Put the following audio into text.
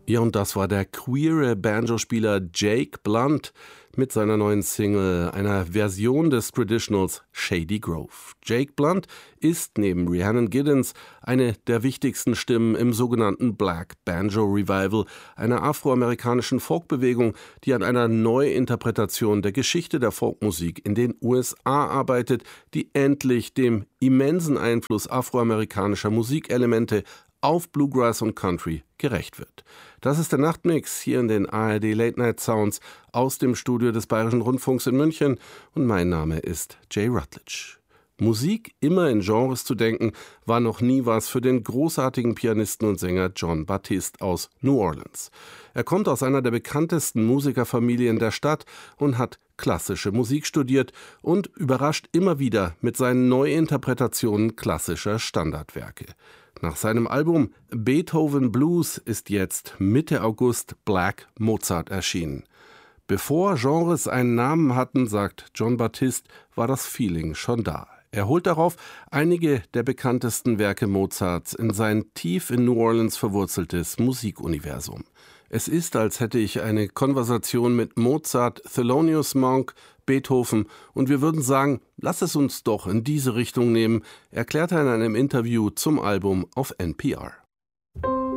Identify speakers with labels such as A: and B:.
A: Ja, und das war der queere Banjospieler Jake Blunt mit seiner neuen Single, einer Version des Traditionals Shady Grove. Jake Blunt ist neben Rhiannon Giddens eine der wichtigsten Stimmen im sogenannten Black Banjo Revival, einer afroamerikanischen Folkbewegung, die an einer Neuinterpretation der Geschichte der Folkmusik in den USA arbeitet, die endlich dem immensen Einfluss afroamerikanischer Musikelemente auf Bluegrass und Country gerecht wird. Das ist der Nachtmix hier in den ARD Late Night Sounds aus dem Studio des Bayerischen Rundfunks in München und mein Name ist Jay Rutledge. Musik immer in Genres zu denken, war noch nie was für den großartigen Pianisten und Sänger Jon Batiste aus New Orleans. Er kommt aus einer der bekanntesten Musikerfamilien der Stadt und hat klassische Musik studiert und überrascht immer wieder mit seinen Neuinterpretationen klassischer Standardwerke. Nach seinem Album Beethoven Blues ist jetzt Mitte August Black Mozart erschienen. Bevor Genres einen Namen hatten, sagt Jon Batiste, war das Feeling schon da. Er holt darauf einige der bekanntesten Werke Mozarts in sein tief in New Orleans verwurzeltes Musikuniversum. Es ist, als hätte ich eine Konversation mit Mozart, Thelonious Monk, Beethoven und wir würden sagen, lass es uns doch in diese Richtung nehmen, erklärt er in einem Interview zum Album auf NPR.